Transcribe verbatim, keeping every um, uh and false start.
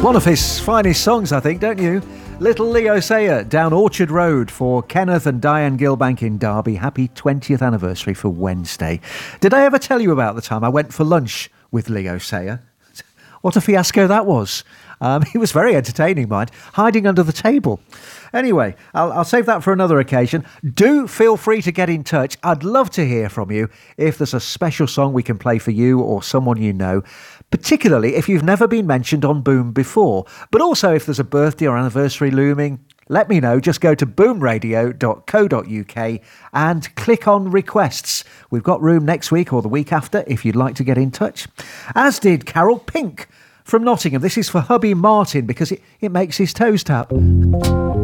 One of his finest songs, I think, don't you? Little Leo Sayer, Down Orchard Road for Kenneth and Diane Gilbank in Derby. Happy twentieth anniversary for Wednesday. Did I ever tell you about the time I went for lunch with Leo Sayer? What a fiasco that was. Um, he was very entertaining, mind, hiding under the table. Anyway, I'll, I'll save that for another occasion. Do feel free to get in touch. I'd love to hear from you if there's a special song we can play for you or someone you know, particularly if you've never been mentioned on Boom before. But also if there's a birthday or anniversary looming, let me know. Just go to boom radio dot co dot uk and click on requests. We've got room next week or the week after if you'd like to get in touch. As did Carol Pink from Nottingham. This is for hubby Martin because it, it makes his toes tap.